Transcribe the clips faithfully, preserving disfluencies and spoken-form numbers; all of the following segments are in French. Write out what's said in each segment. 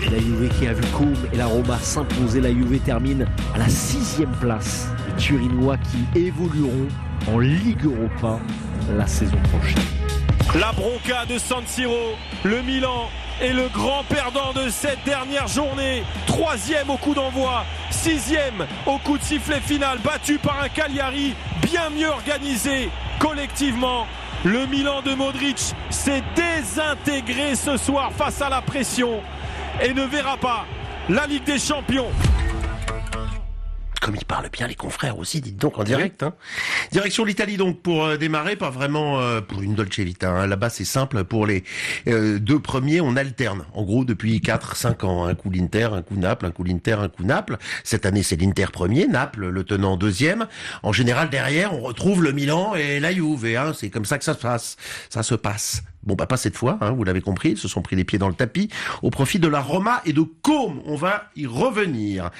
La Juve qui a vu Côme et la Roma s'imposer. La Juve termine à la sixième place. Les Turinois qui évolueront en Ligue Europa la saison prochaine. La bronca de San Siro, le Milan est le grand perdant de cette dernière journée. Troisième au coup d'envoi, sixième au coup de sifflet final, battu par un Cagliari bien mieux organisé collectivement. Le Milan de Modric s'est désintégré ce soir face à la pression et ne verra pas la Ligue des Champions. Comme ils parlent bien les confrères aussi, dites donc en direct. Hein. Direction l'Italie donc pour euh, démarrer, pas vraiment euh, pour une Dolce Vita. Hein. Là-bas c'est simple, pour les euh, deux premiers on alterne. En gros depuis quatre cinq ans, un coup l'Inter, un coup Naples, un coup l'Inter, un coup Naples. Cette année c'est l'Inter premier, Naples le tenant deuxième. En général derrière on retrouve le Milan et la Juve. Hein. C'est comme ça que ça se passe. Ça se passe. Bon, bah pas cette fois, hein, vous l'avez compris, ils se sont pris les pieds dans le tapis au profit de la Roma et de Côme. On va y revenir.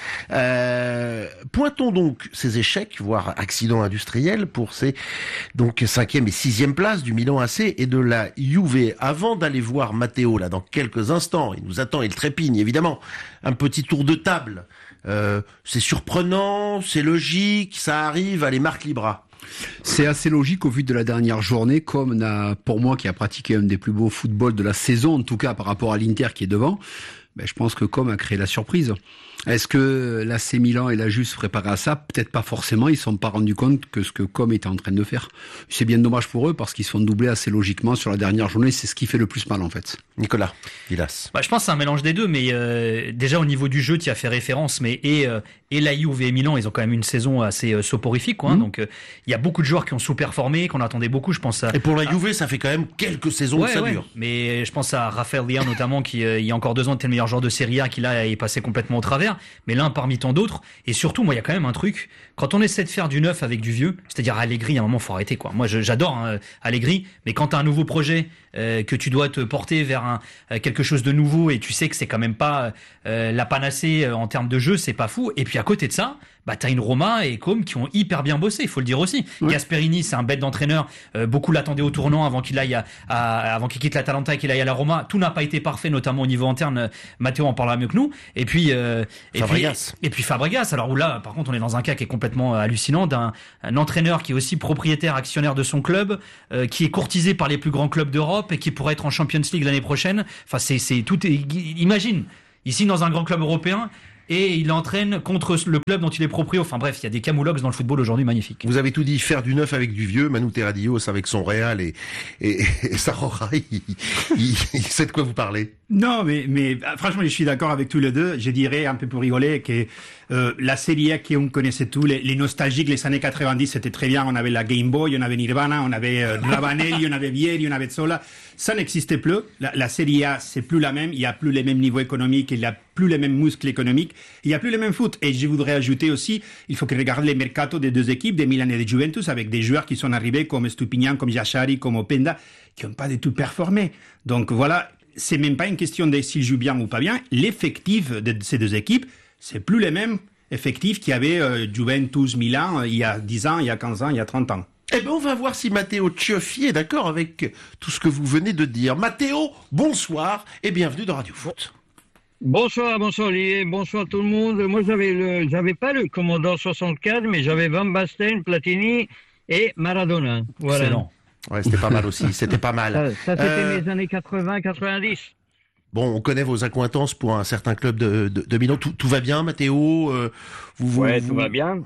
Euh, pointons donc ces échecs, voire accidents industriels, pour ces donc cinquième et sixième places du Milan A C et de la Juve. Avant d'aller voir Matteo, là, dans quelques instants, il nous attend, il trépigne, évidemment, un petit tour de table. Euh, c'est surprenant, c'est logique, ça arrive, allez, Marc Libra. C'est assez logique au vu de la dernière journée, comme n'a, pour moi qui a pratiqué un des plus beaux footballs de la saison, en tout cas par rapport à l'Inter qui est devant, ben je pense que Com a créé la surprise. Est-ce que l'A C Milan et la Juve se préparaient à ça ? Peut-être pas forcément, ils ne se sont pas rendus compte que ce que Com était en train de faire. C'est bien dommage pour eux parce qu'ils se sont doublés assez logiquement sur la dernière journée, c'est ce qui fait le plus mal en fait. Nicolas Villas. Bah, je pense que c'est un mélange des deux, mais euh, déjà au niveau du jeu, tu y as fait référence, mais et, euh, et la Juve et Milan, ils ont quand même une saison assez euh, soporifique, quoi. Hein, mmh. Donc il euh, y a beaucoup de joueurs qui ont sous-performé, qu'on attendait beaucoup, je pense à... Et pour la Juve, ça fait quand même quelques saisons ouais, que ça ouais. dure. Mais je pense à Raphaël Leao notamment, qui euh, il y a encore deux ans était le meilleur joueur de Serie A, qui là est passé complètement au travers, mais l'un parmi tant d'autres. Et surtout, moi, il y a quand même un truc, quand on essaie de faire du neuf avec du vieux, c'est-à-dire Allegri, à un moment, faut arrêter, quoi. Moi, je, j'adore hein, Allegri, mais quand t'as un nouveau projet, euh, que tu dois te porter vers un, euh, quelque chose de nouveau, et tu sais que c'est quand même pas euh, la panacée euh, en termes de jeu, c'est pas fou. Et puis à côté de ça, bah t'as une Roma et Com qui ont hyper bien bossé, il faut le dire aussi. Ouais. Gasperini, c'est un bête d'entraîneur. Euh, beaucoup l'attendaient au tournant avant qu'il aille à, à avant qu'il quitte l'Atalanta et qu'il aille à la Roma. Tout n'a pas été parfait, notamment au niveau interne. Matteo en parlera mieux que nous. Et puis euh, et Fabregas. puis et puis Fabregas. Alors où là, par contre, on est dans un cas qui est complètement hallucinant d'un un entraîneur qui est aussi propriétaire actionnaire de son club, euh, qui est courtisé par les plus grands clubs d'Europe et qui pourrait être en Champions League l'année prochaine. Enfin, c'est c'est tout. Est, imagine ici dans un grand club européen. Et il entraîne contre le club dont il est proprio. Enfin bref, il y a des camoulox dans le football aujourd'hui magnifiques. Vous avez tout dit, faire du neuf avec du vieux. Manu Terradios avec son Real et, et, et Sarora, il, il, il sait de quoi vous parlez. Non, mais, mais franchement, je suis d'accord avec tous les deux. Je dirais, un peu pour rigoler, que euh, la Serie A qu'on connaissait tous, les, les nostalgiques, les années quatre-vingt-dix, c'était très bien. On avait la Game Boy, on avait Nirvana, on avait euh, Ravanelli, on avait Vieri, on avait Zola. Ça n'existait plus. La, la Serie A, c'est plus la même. Il n'y a plus les mêmes niveaux économiques, il n'y a plus les mêmes muscles économiques, il n'y a plus les mêmes foot. Et je voudrais ajouter aussi, il faut que regarde les mercatos des deux équipes, des Milan et des Juventus, avec des joueurs qui sont arrivés comme Stupinian, comme Yachari, comme Openda, qui n'ont pas du tout performé. Donc voilà, c'est même pas une question de s'ils jouent bien ou pas bien. L'effectif de ces deux équipes, c'est plus les mêmes effectifs qu'il y avait euh, Juventus, Milan, euh, il y a dix ans, il y a quinze ans, il y a trente ans. Eh ben, on va voir si Matteo Cioffi est d'accord avec tout ce que vous venez de dire. Matteo, bonsoir et bienvenue dans Radio Foot. Bonsoir, bonsoir Olivier, bonsoir tout le monde. Moi, j'avais le, j'avais pas le Commodore soixante-quatre, mais j'avais Van Basten, Platini et Maradona. Voilà. Excellent. Ouais, c'était pas mal aussi, c'était pas mal. Ça, ça c'était Euh, les années quatre-vingts quatre-vingt-dix. Bon, on connaît vos accointances pour un certain club de, de, de Milan. Tout, tout va bien, Matteo euh, vous, vous, Ouais, vous, tout va bien.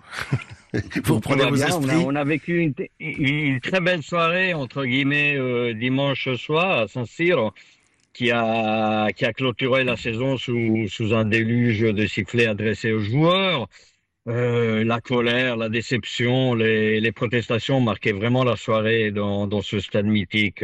vous reprenez vos bien. esprits. On a, on a vécu une, une, une très belle soirée, entre guillemets, euh, dimanche soir à San Siro, qui a, qui a clôturé la saison sous, sous un déluge de sifflets adressés aux joueurs. Euh, la colère, la déception, les, les protestations marquaient vraiment la soirée dans, dans ce stade mythique.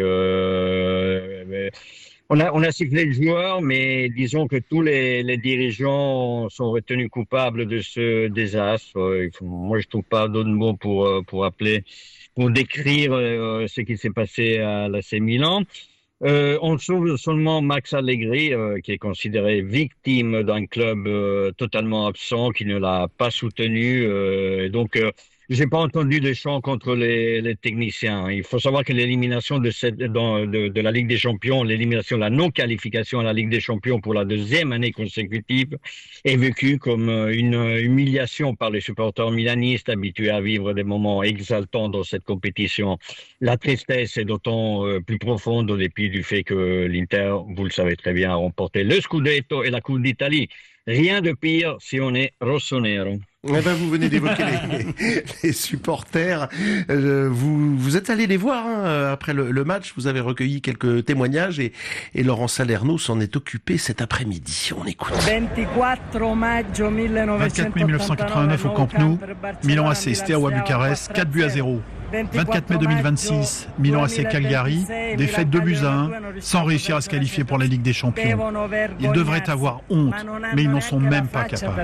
Euh, mais on a, on a sifflé le joueur, mais disons que tous les, les dirigeants sont retenus coupables de ce désastre. Euh, moi, je trouve pas d'autres mots pour, pour appeler, pour décrire euh, ce qui s'est passé à l'A C Milan. Euh, on sauve seulement Max Allegri, euh, qui est considéré victime d'un club euh, totalement absent, qui ne l'a pas soutenu. Euh, donc, euh, j'ai pas entendu de chants contre les, les techniciens. Il faut savoir que l'élimination de cette, dans, de, de la Ligue des Champions, l'élimination, la non-qualification à la Ligue des Champions pour la deuxième année consécutive est vécue comme une humiliation par les supporters milanistes habitués à vivre des moments exaltants dans cette compétition. La tristesse est d'autant plus profonde au dépit du fait que l'Inter, vous le savez très bien, a remporté le Scudetto et la Coupe d'Italie. Rien de pire si on est rossonero. Eh ben, vous venez d'évoquer les, les supporters. Euh, vous, vous êtes allé les voir hein, après le, le match. Vous avez recueilli quelques témoignages et, et Laurent Salerno s'en est occupé cet après-midi. On écoute. vingt-quatre mai mille neuf cent quatre-vingt-neuf au Camp Nou, Milan A C Steaua Bucarest, quatre buts à zéro. vingt-quatre mai deux mille vingt-six, Milan A C Cagliari, défaite deux buts à un, sans réussir à se qualifier pour la Ligue des Champions. Ils devraient avoir honte, mais ils n'en sont même pas capables.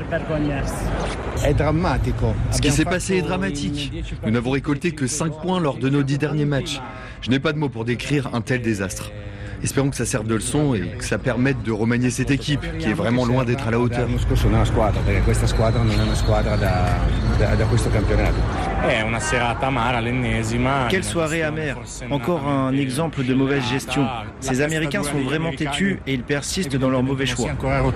Ce qui s'est passé est dramatique. Nous n'avons récolté que cinq points lors de nos dix derniers matchs. Je n'ai pas de mots pour décrire un tel désastre. Espérons que ça serve de leçon et que ça permette de remanier cette équipe qui est vraiment loin d'être à la hauteur. Quelle soirée amère. Encore un exemple de mauvaise gestion. Ces Américains sont vraiment têtus et ils persistent dans leurs mauvais choix.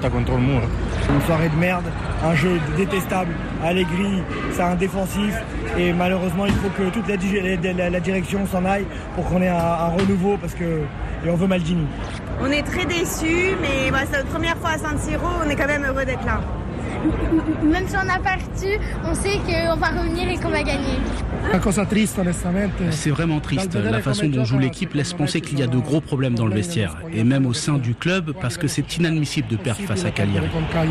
Une soirée de merde, un jeu détestable. Allegri, c'est un défensif et malheureusement il faut que toute la, la, la direction s'en aille pour qu'on ait un, un renouveau parce que et on veut Maldini. On est très déçus, mais bah, c'est notre première fois à San Siro, on est quand même heureux d'être là. Même si on a perdu, on sait qu'on va revenir et qu'on va gagner. C'est vraiment triste. La façon dont joue l'équipe laisse penser qu'il y a de gros problèmes dans le vestiaire, et même au sein du club, parce que c'est inadmissible de perdre face à Cagliari.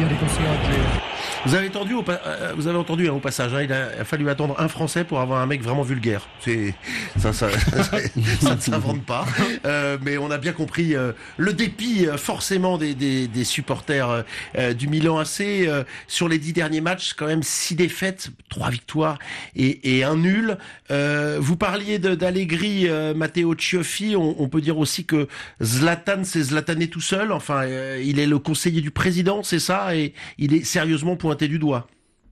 Vous avez entendu au, vous avez entendu hein, au passage, hein, il a fallu attendre un Français pour avoir un mec vraiment vulgaire. C'est ça, ça, ça, ça ne s'invente pas. Euh, mais on a bien compris euh, le dépit euh, forcément des, des, des supporters euh, du Milan A C euh, sur les dix derniers matchs. Quand même six défaites, trois victoires et, et un nul. Euh, vous parliez de, d'Allegri, euh, Matteo Cioffi. On, on peut dire aussi que Zlatan, c'est Zlatané tout seul. Enfin, euh, il est le conseiller du président, c'est ça, et il est sérieusement pointé du doigt.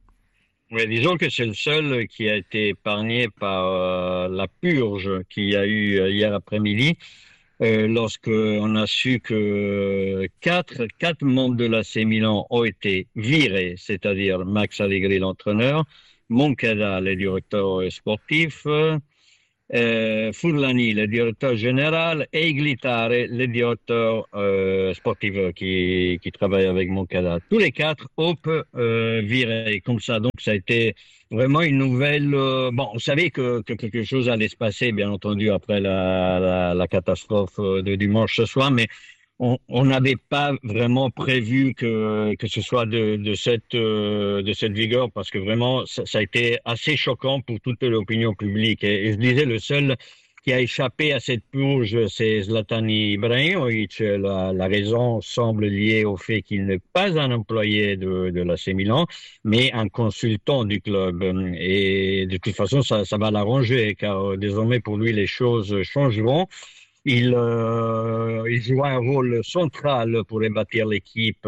Oui, disons que c'est le seul qui a été épargné par euh, la purge qu'il y a eu euh, hier après-midi, euh, lorsque on a su que quatre, quatre membres de l'A C Milan ont été virés, c'est-à-dire Max Allegri, l'entraîneur, Moncada, le directeur sportif, euh, Euh, Furlani, le directeur général, et Iglitare, le directeur euh, sportif qui, qui travaille avec Moncada. Tous les quatre, hop, euh, virés comme ça. Donc ça a été vraiment une nouvelle... Euh, bon, on savait que, que quelque chose allait se passer, bien entendu, après la, la, la catastrophe de dimanche ce soir, mais on n'avait pas vraiment prévu que que ce soit de de cette euh, de cette vigueur, parce que vraiment ça, ça a été assez choquant pour toute l'opinion publique. Et, et je disais, le seul qui a échappé à cette purge, c'est Zlatan Ibrahimovic. La, la raison semble liée au fait qu'il n'est pas un employé de de l'A C Milan, mais un consultant du club. Et de toute façon, ça ça va l'arranger, car désormais pour lui les choses changeront. Il, euh, il joue un rôle central pour rebâtir l'équipe,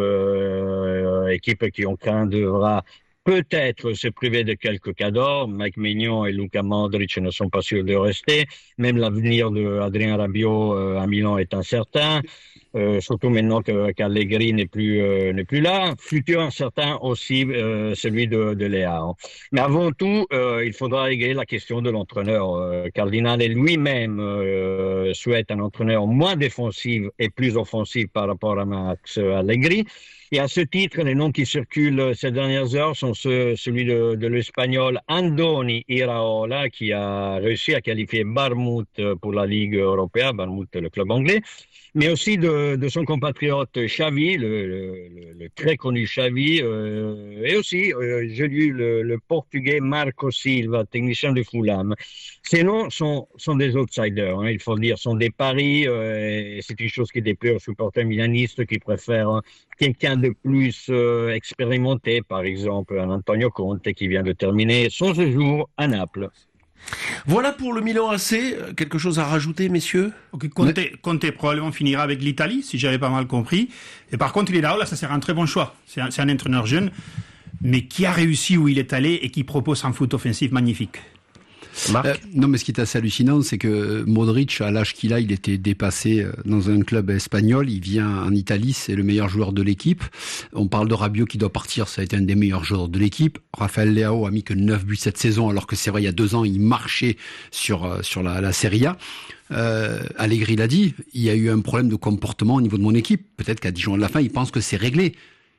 euh, équipe qui on craint devra peut-être se priver de quelques cadors. Mike Maignan et Luka Modric ne sont pas sûrs de rester. Même l'avenir de Adrien Rabiot euh, à Milan est incertain. Euh, surtout maintenant que qu'Allegri n'est plus euh, n'est plus là. Futur incertain aussi euh, celui de de Léao. Mais avant tout, euh, il faudra régler la question de l'entraîneur. Euh, Cardinale lui-même euh, souhaite un entraîneur moins défensif et plus offensif par rapport à Max Allegri. Et à ce titre, les noms qui circulent ces dernières heures sont ceux, celui de, de l'Espagnol Andoni Iraola, qui a réussi à qualifier Bournemouth pour la Ligue européenne, Bournemouth, le club anglais, mais aussi de, de son compatriote Xavi, le, le, le très connu Xavi, euh, et aussi, euh, j'ai lu le, le Portugais Marco Silva, technicien de Fulham. Ces noms sont, sont des outsiders, hein, il faut le dire, sont des paris, euh, et c'est une chose qui déplaît aux supporters milanistes qui préfèrent quelqu'un de plus euh, expérimenté, par exemple un Antonio Conte qui vient de terminer son séjour à Naples. Voilà pour le Milan A C. Quelque chose à rajouter, messieurs? Okay, Conte, Conte probablement finira avec l'Italie, si j'avais pas mal compris. Et par contre, Iraola, ça sera un très bon choix. C'est un, c'est un entraîneur jeune. mais qui a réussi où il est allé et qui propose un foot offensif magnifique. Euh, non, mais ce qui est assez hallucinant, c'est que Modric, à l'âge qu'il a, il était dépassé dans un club espagnol. Il vient en Italie, c'est le meilleur joueur de l'équipe. On parle de Rabiot qui doit partir, ça a été un des meilleurs joueurs de l'équipe. Raphaël Leao a mis que neuf buts cette saison, alors que c'est vrai, il y a deux ans, il marchait sur, sur la, la Serie A. Euh, Allegri l'a dit, il y a eu un problème de comportement au niveau de mon équipe. Peut-être qu'à Dijon à la fin, il pense que c'est réglé.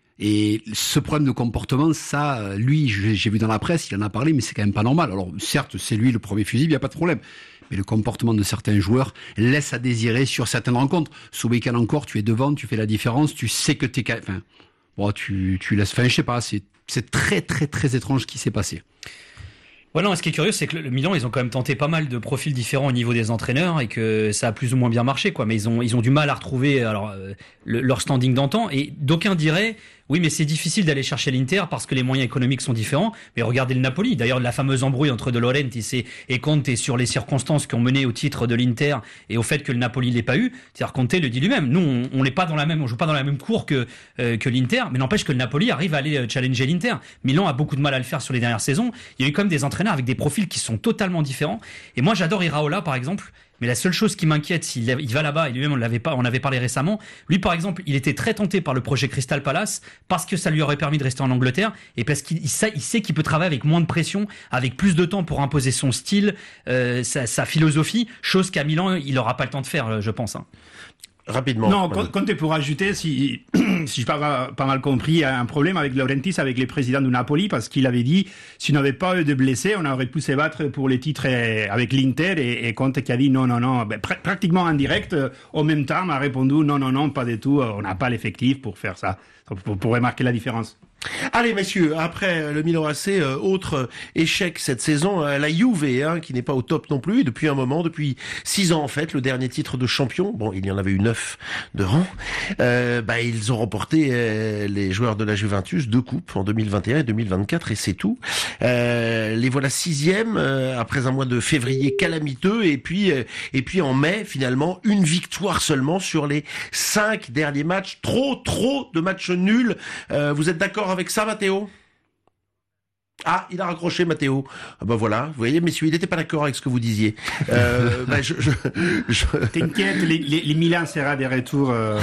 Et ce problème de comportement, ça, lui, j'ai vu dans la presse, il en a parlé, mais c'est quand même pas normal. Alors, certes, c'est lui le premier fusible, il n'y a pas de problème. Mais le comportement de certains joueurs laisse à désirer sur certaines rencontres. Ce week-end encore, tu es devant, tu fais la différence, tu sais que t'es... Enfin, bon, tu, tu laisses... Enfin, je sais pas, c'est, c'est très, très, très étrange ce qui s'est passé. Ouais, non, ce qui est curieux, c'est que le Milan, ils ont quand même tenté pas mal de profils différents au niveau des entraîneurs et que ça a plus ou moins bien marché, quoi. Mais ils ont, ils ont du mal à retrouver, alors, euh, le, leur standing d'antan. Et d'aucuns diraient, oui, mais c'est difficile d'aller chercher l'Inter parce que les moyens économiques sont différents. Mais regardez le Napoli. D'ailleurs, la fameuse embrouille entre De Laurentiis et, et Conte sur les circonstances qui ont mené au titre de l'Inter et au fait que le Napoli l'ait pas eu. C'est-à-dire, Conte le dit lui-même. Nous, on, on n'est pas dans la même, on joue pas dans la même cour que, euh, que l'Inter. Mais n'empêche que le Napoli arrive à aller challenger l'Inter. Milan a beaucoup de mal à le faire sur les dernières saisons. Il y a eu quand même des entraîneurs avec des profils qui sont totalement différents. Et moi, j'adore Iraola, par exemple. Mais la seule chose qui m'inquiète, s'il il va là-bas, et lui-même on l'avait pas, on avait parlé récemment, lui par exemple, il était très tenté par le projet Crystal Palace parce que ça lui aurait permis de rester en Angleterre et parce qu'il il sait, il sait qu'il peut travailler avec moins de pression, avec plus de temps pour imposer son style, euh, sa, sa philosophie, chose qu'à Milan il n'aura pas le temps de faire, je pense. Hein. Rapidement. Non, Conte pour ajouter, si, si je pas, pas mal compris, il y a un problème avec Laurentiis, avec les présidents du Napoli, parce qu'il avait dit, s'il n'y avait pas eu de blessés, on aurait pu se battre pour les titres avec l'Inter, et, et Conte qui a dit non, non, non, ben, pr- pratiquement en direct, au même temps, a répondu non, non, non, pas du tout, on n'a pas l'effectif pour faire ça, pour, pour remarquer la différence. Allez messieurs, après le Milan A C, euh, autre échec cette saison, euh, la Juve, hein, qui n'est pas au top non plus depuis un moment, depuis six ans en fait, le dernier titre de champion. Bon, il y en avait eu neuf de rang. Euh, bah ils ont remporté euh, les joueurs de la Juventus deux coupes en deux mille vingt et un et deux mille vingt-quatre et c'est tout. Euh, les voilà sixième euh, après un mois de février calamiteux et puis euh, et puis en mai finalement une victoire seulement sur les cinq derniers matchs. Trop trop de matchs nuls. Euh, vous êtes d'accord avec ça, Matteo? Ah, il a raccroché, Matteo. Ah ben voilà, vous voyez, messieurs, il n'était pas d'accord avec ce que vous disiez. Euh, ben je, je, je... T'inquiète, les, les, les Milan sera des retours euh,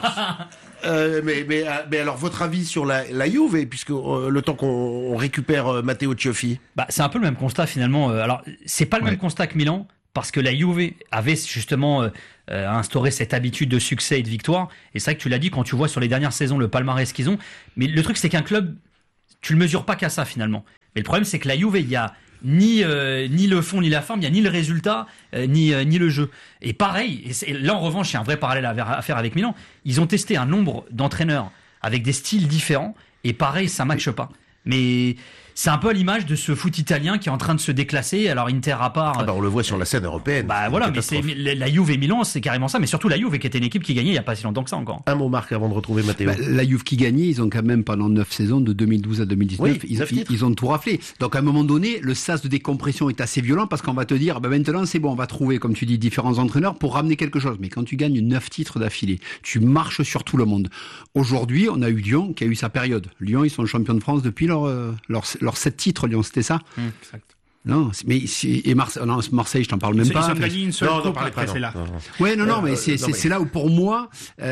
euh, mais, mais, mais alors, votre avis sur la, la Juve, puisque euh, le temps qu'on récupère euh, Matteo Cioffi? Bah, c'est un peu le même constat, finalement. Alors, c'est pas le ouais. même constat que Milan, parce que la Juve avait justement euh, euh, instauré cette habitude de succès et de victoire. Et c'est vrai que tu l'as dit, quand tu vois sur les dernières saisons le palmarès qu'ils ont. Mais le truc, c'est qu'un club, tu le mesures pas qu'à ça finalement. Mais le problème, c'est que la Juve, il y a ni euh, ni le fond ni la forme, il y a ni le résultat euh, ni euh, ni le jeu. Et pareil, et c'est, là en revanche, il y a un vrai parallèle à, à faire avec Milan. Ils ont testé un nombre d'entraîneurs avec des styles différents, et pareil, ça matche pas. Mais c'est un peu à l'image de ce foot italien qui est en train de se déclasser. Alors Inter à part. Ah bah on le voit sur la scène européenne. Bah voilà, mais c'est la Juve et Milan, c'est carrément ça. Mais surtout la Juve qui était une équipe qui gagnait il y a pas si longtemps que ça encore. Un mot Marc avant de retrouver Matteo. Bah, la Juve qui gagnait, ils ont quand même pendant neuf saisons de deux mille douze à deux mille dix-neuf, oui, ils, ils, ils ont tout raflé. Donc à un moment donné, le sas de décompression est assez violent parce qu'on va te dire, bah maintenant c'est bon, on va trouver, comme tu dis, différents entraîneurs pour ramener quelque chose. Mais quand tu gagnes neuf titres d'affilée, tu marches sur tout le monde. Aujourd'hui, on a eu Lyon qui a eu sa période. Lyon, ils sont champions de France depuis leur leur leurs sept titres. Lyon, c'était ça. Mmh, exact. Non, mais et Marseille, non, Marseille, je t'en parle même ils pas. Ils ont gagné une seule non, coupe après, c'est là. Ouais, non, non, mais c'est, c'est, c'est là où pour moi,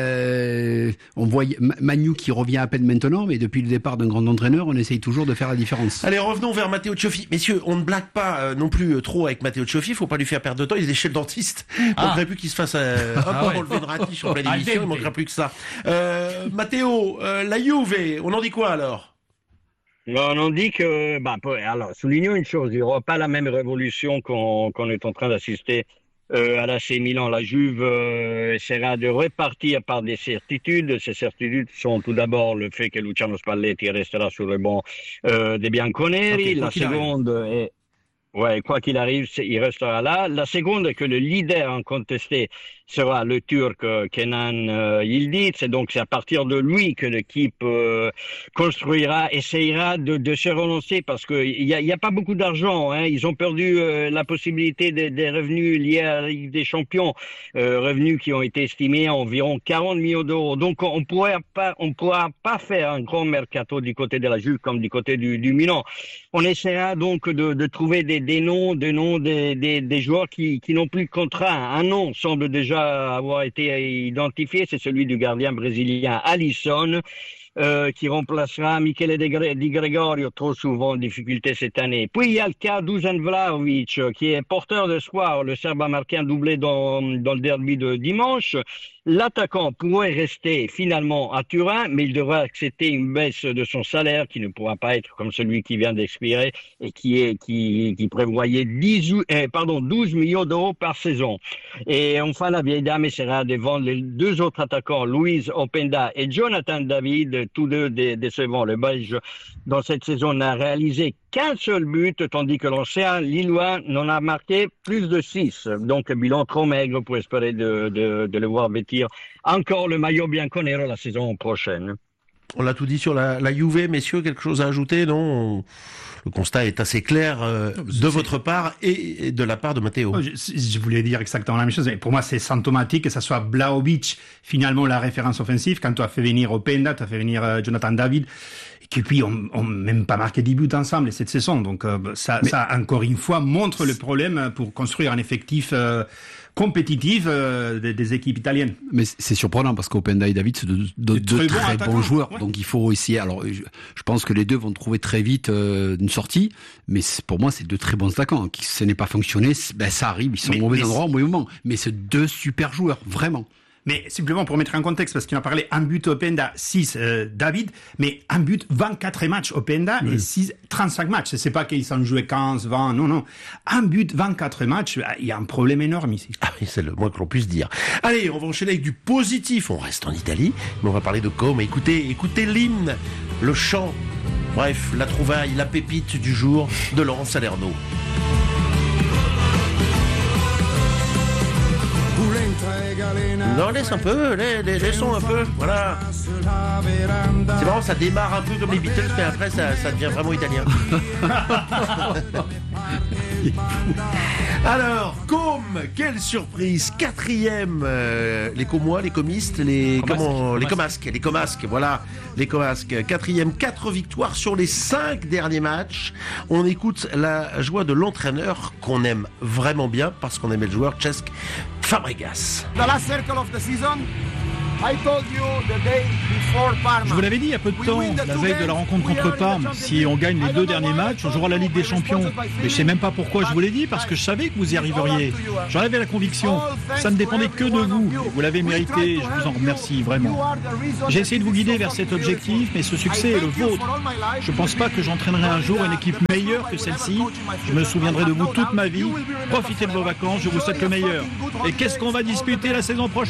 euh, on voit Manu qui revient à peine maintenant, mais depuis le départ d'un grand entraîneur, on essaye toujours de faire la différence. Allez, revenons vers Matteo Cioffi. Messieurs, on ne blague pas euh, non plus trop avec Matteo Cioffi, il faut pas lui faire perdre de temps, il est chez le dentiste. Ah. Il manquerait plus qu'il se fasse euh, hop, ah ouais. enlever une ratiche en pleine émission, il manquera plus que ça. Euh, Matteo, euh, la Juve, on en dit quoi alors? On en dit que, bah, alors, soulignons une chose, il n'y aura pas la même révolution qu'on, qu'on est en train d'assister euh, à l'A C Milan. La Juve euh, essaiera de repartir par des certitudes. Ces certitudes sont tout d'abord le fait que Luciano Spalletti restera sur le banc euh, des Bianconeri. Okay, la seconde arrive. est, ouais, quoi qu'il arrive, il restera là. La seconde est que le leader incontesté sera le Turc Kenan euh, Yildiz. Et donc c'est à partir de lui que l'équipe euh, construira, essayera de, de se relancer parce que il y a, y a pas beaucoup d'argent. Hein. Ils ont perdu euh, la possibilité des, des revenus liés à la Ligue des Champions, euh, revenus qui ont été estimés à environ quarante millions d'euros. Donc on pourrait pas, on pourra pas faire un grand mercato du côté de la Juve comme du côté du, du Milan. On essaiera donc de, de trouver des, des noms, des noms des, des, des joueurs qui, qui n'ont plus de contrat. Un nom semble déjà avoir été identifié, c'est celui du gardien brésilien Alisson. Euh, qui remplacera Michele Di Gregorio, trop souvent en difficulté cette année. Puis il y a le cas d'Uzan Vlahovic, qui est porteur d'espoir. Le Serbe a marqué un doublé dans, dans le derby de dimanche. L'attaquant pourrait rester finalement à Turin, mais il devra accepter une baisse de son salaire qui ne pourra pas être comme celui qui vient d'expirer et qui est qui, qui prévoyait dix, eh, pardon, douze millions d'euros par saison. Et enfin, la vieille dame essaiera de vendre les deux autres attaquants, Luis Openda et Jonathan David, tous deux décevants. Le Belge, dans cette saison, n'a réalisé qu'un seul but, tandis que l'ancien Lillois n'en a marqué plus de six. Donc, bilan trop maigre pour espérer de, de, de le voir vêtir encore le maillot bianconero la saison prochaine. On l'a tout dit sur la, la Juve, messieurs, quelque chose à ajouter, non? Le constat est assez clair euh, de votre part et de la part de Matteo. Je, je voulais dire exactement la même chose. Pour moi, c'est symptomatique que ça soit Vlahovic, finalement, la référence offensive. Quand tu as fait venir Openda, tu as fait venir euh, Jonathan David, et que puis on n'a même pas marqué dix buts ensemble cette saison. Donc euh, ça, Mais... ça, encore une fois, montre le problème pour construire un effectif euh, compétitif euh, des, des équipes italiennes. Mais c'est surprenant parce qu'Openda et David, c'est de, de, de deux très bon bons joueurs. Ouais. Donc il faut essayer. Alors je, je pense que les deux vont trouver très vite euh, une sortie. Mais pour moi, c'est deux très bons attaquants. Si ce n'est pas fonctionné, ben, ça arrive. Ils sont mais, au mauvais endroit, au mauvais moment. Mais c'est deux super joueurs, vraiment. Mais simplement pour mettre en contexte, parce qu'il a parlé un but Openda, six euh, David, mais un but vingt-quatre matchs Openda oui. et six, trente-cinq matchs. C'est pas qu'ils s'en jouaient quinze, vingt, non, non. Un but, vingt-quatre matchs, il y a un problème énorme ici. Ah oui, c'est le moins que l'on puisse dire. Allez, on va enchaîner avec du positif. On reste en Italie, mais on va parler de Comme. Écoutez, écoutez l'hymne, le chant, bref, la trouvaille, la pépite du jour de Laurent Salerno. Non, laisse un peu, laisse, laissons un peu, voilà. C'est marrant, ça démarre un peu comme les Beatles, mais après ça, ça devient vraiment italien. Alors, Comme, quelle surprise, quatrième, euh, les Comois, les comistes, les Comasques, comment, les Comasques, les Comasques, voilà, les Comasques, quatrième, quatre victoires sur les cinq derniers matchs. On écoute la joie de l'entraîneur qu'on aime vraiment bien parce qu'on aimait le joueur Cesc Fabregas. The last circle of the season, I told you the day before Parma. Je vous l'avais dit il y a peu de temps, la veille de la rencontre contre Parme, si on gagne les deux derniers matchs, on jouera la Ligue des Champions. Mais je sais même pas pourquoi je vous l'ai dit, parce que je savais que vous y arriveriez. J'en avais la conviction. Ça ne dépendait que de vous. Vous l'avez mérité, je vous en remercie vraiment. J'ai essayé de vous guider vers cet objectif, mais ce succès est le vôtre. Je ne pense pas que j'entraînerai un jour une équipe meilleure que celle-ci. Je me souviendrai de vous toute ma vie. Profitez de vos vacances, je vous souhaite le meilleur. Et qu'est-ce qu'on va disputer la saison prochaine ?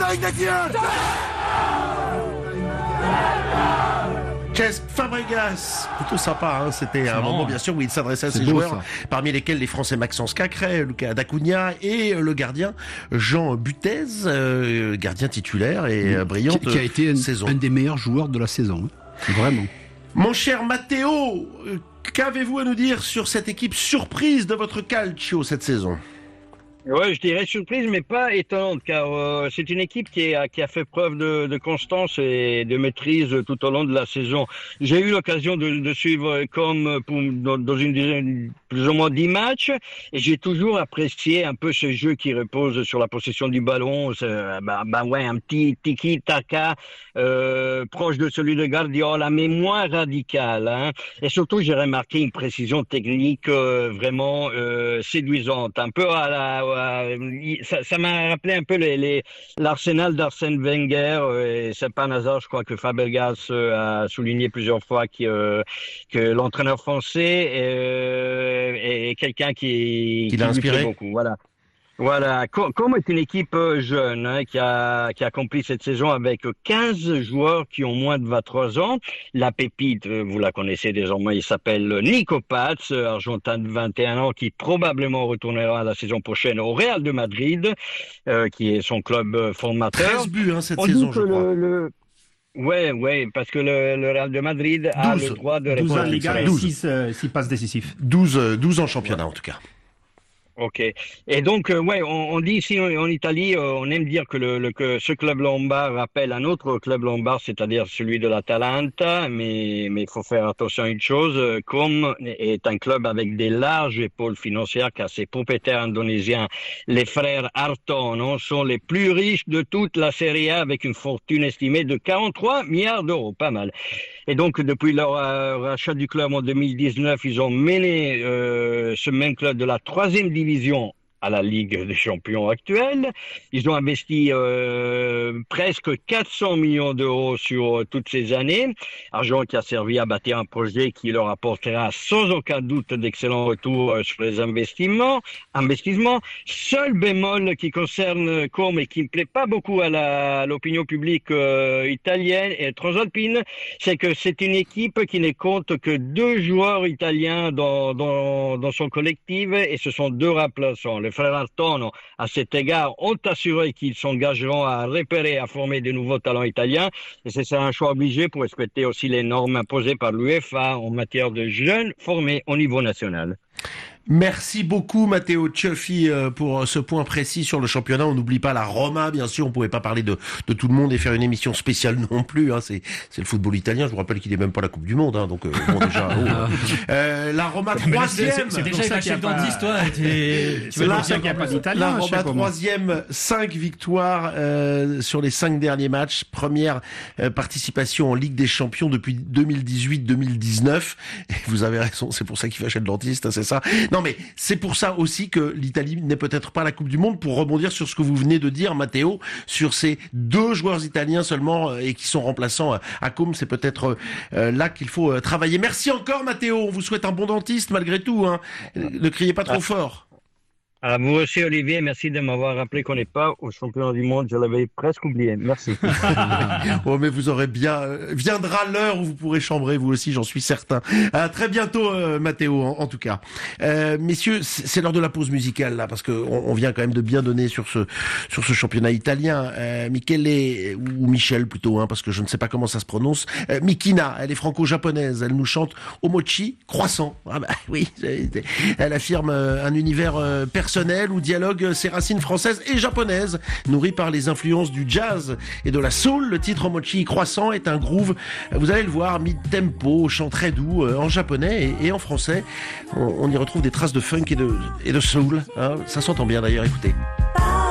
Cesc Fabregas, plutôt sympa, hein, c'était un moment bien sûr où il s'adressait à ses beau, joueurs, ça. Parmi lesquels les Français Maxence Cacré, Lucas D'Acunha et le gardien Jean Butez, euh, gardien titulaire et euh, brillante qui, qui a été un, saison. un des meilleurs joueurs de la saison, hein. Vraiment. Mon cher Matteo, euh, qu'avez-vous à nous dire sur cette équipe surprise de votre calcio cette saison ? Ouais, je dirais surprise, mais pas étonnante, car euh, c'est une équipe qui a, qui a fait preuve de, de constance et de maîtrise tout au long de la saison. J'ai eu l'occasion de, de suivre comme pour, dans, dans une dizaine, plus ou moins dix matchs, et j'ai toujours apprécié un peu ce jeu qui repose sur la possession du ballon, bah, bah ouais, un petit tiki-taka euh, proche de celui de Guardiola, mais moins radical. Hein. Et surtout, j'ai remarqué une précision technique euh, vraiment euh, séduisante, un peu à la Ça, ça m'a rappelé un peu les, les, l'arsenal d'Arsène Wenger, et c'est pas un hasard, je crois que Fabregas a souligné plusieurs fois que, euh, que l'entraîneur français est, est quelqu'un qui, qui l'a inspiré beaucoup. Voilà. Voilà, comme est une équipe jeune hein, qui a qui a accompli cette saison avec quinze joueurs qui ont moins de vingt-trois ans. La pépite, vous la connaissez désormais, il s'appelle Nico Paz, argentin de vingt et un ans, qui probablement retournera la saison prochaine au Real de Madrid, euh, qui est son club formateur. treize buts hein, cette On saison, dit je que crois. le, le... Ouais, ouais, parce que le, le Real de Madrid a douze, le droit de douze en répondre. Liga et six euh, passes décisifs. douze, douze en championnat en tout cas. Ok. Et donc, euh, ouais, on, on dit ici en, en Italie, euh, on aime dire que, le, le, que ce club lombard rappelle un autre club lombard, c'est-à-dire celui de l'Atalanta, mais mais il faut faire attention à une chose, euh, comme est un club avec des larges épaules financières, car ses propriétaires indonésiens, les frères Hartono, sont les plus riches de toute la Serie A, avec une fortune estimée de quarante-trois milliards d'euros, pas mal. Et donc, depuis leur euh, rachat du club en deux mille dix-neuf, ils ont mené euh, ce même club de la troisième division à la Ligue des Champions actuelle. Ils ont investi euh, presque quatre cents millions d'euros sur euh, toutes ces années, argent qui a servi à bâtir un projet qui leur apportera sans aucun doute d'excellents retours euh, sur les investissements. investissements. Seul bémol qui concerne Comme et qui ne plaît pas beaucoup à, la, à l'opinion publique euh, italienne et transalpine, c'est que c'est une équipe qui ne compte que deux joueurs italiens dans, dans, dans son collectif, et ce sont deux remplaçants. Les frères Hartono, à cet égard, ont assuré qu'ils s'engageront à repérer et à former de nouveaux talents italiens. Et c'est un choix obligé pour respecter aussi les normes imposées par l'UEFA en matière de jeunes formés au niveau national. Merci beaucoup Matteo Cioffi pour ce point précis sur le championnat. On n'oublie pas la Roma, bien sûr. On pouvait pas parler de, de tout le monde et faire une émission spéciale non plus. Hein. C'est, c'est le football italien. Je vous rappelle qu'il est même pas la Coupe du Monde. Hein. Donc euh, bon, déjà. Oh, euh, la Roma troisième. C'est, c'est déjà un chef dentiste, toi. Tu veux dire qu'il n'y a pas d'italien. La Roma troisième, cinq victoires euh, sur les cinq derniers matchs. Première euh, participation en Ligue des Champions depuis deux mille dix-huit deux mille dix-neuf. Et vous avez raison. C'est pour ça qu'il va chez le dentiste. Hein, c'est ça. Non, mais c'est pour ça aussi que l'Italie n'est peut-être pas la Coupe du Monde, pour rebondir sur ce que vous venez de dire, Matteo, sur ces deux joueurs italiens seulement et qui sont remplaçants à Comme. C'est peut-être euh, là qu'il faut travailler. Merci encore, Matteo. On vous souhaite un bon dentiste malgré tout. Hein. Ne criez pas trop ah. fort. À vous aussi, Olivier, merci de m'avoir rappelé qu'on n'est pas au championnat du monde. Je l'avais presque oublié. Merci. Oh, mais vous aurez bien, euh, viendra l'heure où vous pourrez chambrer, vous aussi, j'en suis certain. À très bientôt, euh, Matteo, en, en tout cas. Euh, messieurs, c'est l'heure de la pause musicale, là, parce que on, on vient quand même de bien donner sur ce, sur ce championnat italien. Euh, Michele, ou Michel plutôt, hein, parce que je ne sais pas comment ça se prononce. Euh, Mikina, elle est franco-japonaise. Elle nous chante Omochi, croissant. Ah bah oui, elle affirme un univers euh, personnel où dialogue ses racines françaises et japonaises, nourries par les influences du jazz et de la soul. Le titre Omochi croissant est un groove, vous allez le voir, mid-tempo, au chant très doux, euh, en japonais et, et en français. On, on y retrouve des traces de funk et de, et de soul. Hein. Ça s'entend bien d'ailleurs, écoutez.